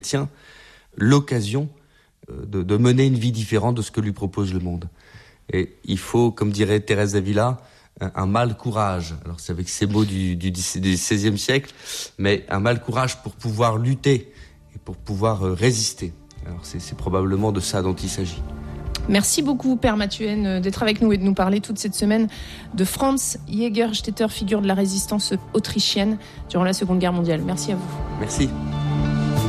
tient l'occasion de mener une vie différente de ce que lui propose le monde. Et il faut, comme dirait Thérèse d'Avila, un mal courage. Alors c'est avec ces mots du XVIe siècle, mais un mal courage pour pouvoir lutter et pour pouvoir résister. Alors c'est probablement de ça dont il s'agit. Merci beaucoup, Père Mathuaine, d'être avec nous et de nous parler toute cette semaine de Franz Jägerstätter, figure de la résistance autrichienne durant la Seconde Guerre mondiale. Merci à vous. Merci.